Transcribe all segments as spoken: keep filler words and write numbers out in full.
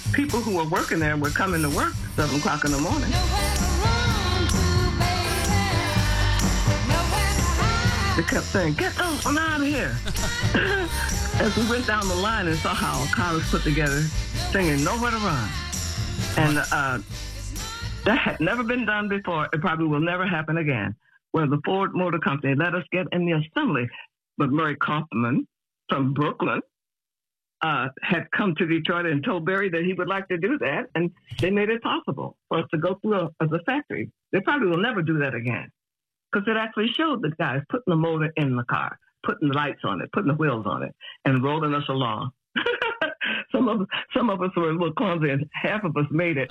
people who were working there were coming to work at seven o'clock in the morning. They kept saying, "Get those from out of here." As we went down the line and saw how a car was put together, singing "Nowhere to Run." And uh, that had never been done before. It probably will never happen again. Where the Ford Motor Company let us get in the assembly. But Murray Kaufman from Brooklyn uh, had come to Detroit and told Barry that he would like to do that. And they made it possible for us to go through a, as a factory. They probably will never do that again. Because it actually showed the guys putting the motor in the car, putting the lights on it, putting the wheels on it, and rolling us along. some of some of us were a little clumsy, and half of us made it.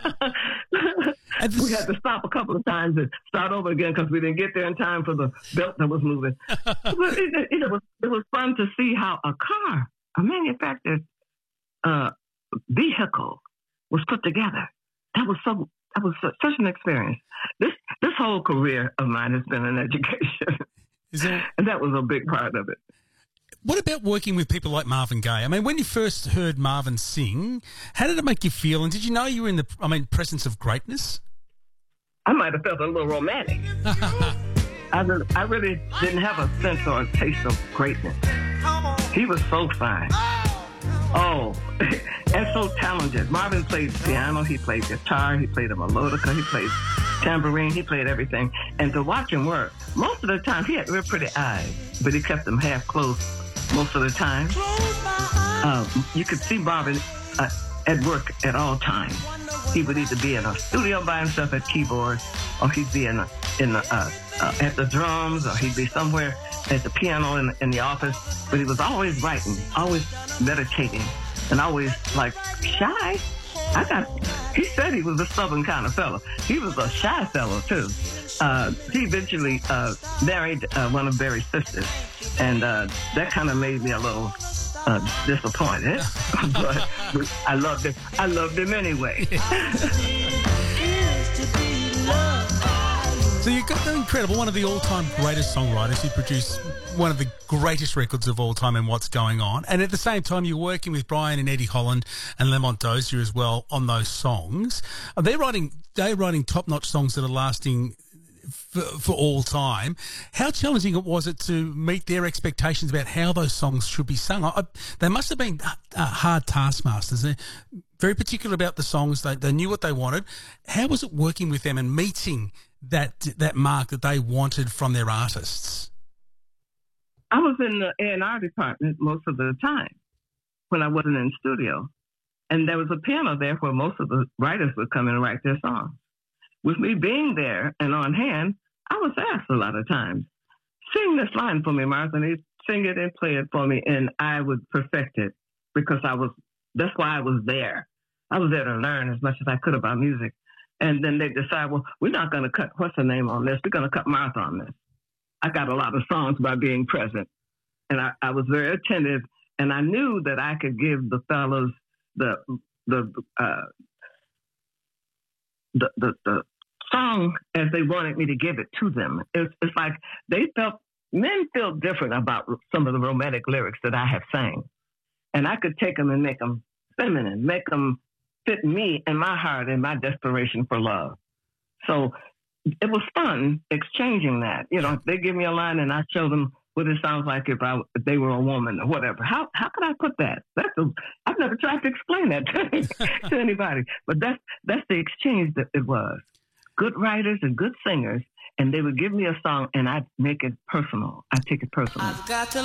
We had to stop a couple of times and start over again because we didn't get there in time for the belt that was moving. But it, it, it was it was fun to see how a car, a manufactured uh, vehicle, was put together. That was so. That was such, such an experience. This this whole career of mine has been an education, Is there, and that was a big part of it. what about working with people like Marvin Gaye? I mean, when you first heard Marvin sing, how did it make you feel? And did you know you were in the, I mean, presence of greatness? I might have felt a little romantic. I, really, I really didn't have a sense or a taste of greatness. He was so fine. Oh, and so talented. Marvin played piano, he played guitar, he played a melodica, he played tambourine, he played everything. And to watch him work, most of the time, he had real pretty eyes, but he kept them half closed most of the time. Uh, you could see Marvin uh, at work at all times. He would either be in a studio by himself at keyboard, or he'd be in, a, in the, uh, uh, at the drums, or he'd be somewhere at the piano in, in the office. But he was always writing, always meditating, and always like shy. I got. He said he was a stubborn kind of fellow. He was a shy fellow too. Uh, he eventually uh, married uh, one of Barry's sisters, and uh, that kind of made me a little uh, disappointed. But I loved him. I loved him anyway. So you've got the incredible, one of the all-time greatest songwriters who produced one of the greatest records of all time and What's Going On. And at the same time, you're working with Brian and Eddie Holland and Lamont Dozier as well on those songs. They're writing, they're writing top-notch songs that are lasting for, for all time. How challenging was it to meet their expectations about how those songs should be sung? I, they must have been uh, hard taskmasters. They're very particular about the songs. They, they knew what they wanted. How was it working with them and meeting that that mark that they wanted from their artists? I was in the A and R department most of the time when I wasn't in studio. And there was a piano there where most of the writers would come and write their songs. With me being there and on hand, I was asked a lot of times, sing this line for me, Martha, and he'd sing it and play it for me, and I would perfect it because I was, that's why I was there. I was there to learn as much as I could about music. And then they decide, well, we're not going to cut what's her name on this. We're going to cut Martha on this. I got a lot of songs by being present. And I, I was very attentive. And I knew that I could give the fellows the the uh, the, the the song as they wanted me to give it to them. It's, it's like they felt, men feel different about some of the romantic lyrics that I have sang. And I could take them and make them feminine, make them fit me and my heart and my desperation for love. So it was fun exchanging that. You know, they give me a line and I show them what it sounds like if, I, if they were a woman or whatever. How how could I put that? That's a, I've never tried to explain that to, to anybody. But that's that's the exchange that it was. Good writers and good singers, and they would give me a song and I'd make it personal. I'd take it personal. I've got to